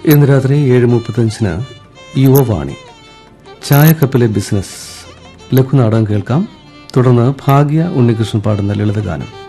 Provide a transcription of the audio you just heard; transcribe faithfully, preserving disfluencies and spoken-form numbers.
ഇന്ന് രാത്രി ഏഴ് മുപ്പത്തഞ്ചിന് യുവവാണി ചായക്കപ്പിലെ ബിസിനസ് ലഘുനാടകം കേൾക്കാം. തുടർന്ന് ഭാഗ്യ ഉണ്ണികൃഷ്ണൻ പാടുന്ന ലളിതഗാനം.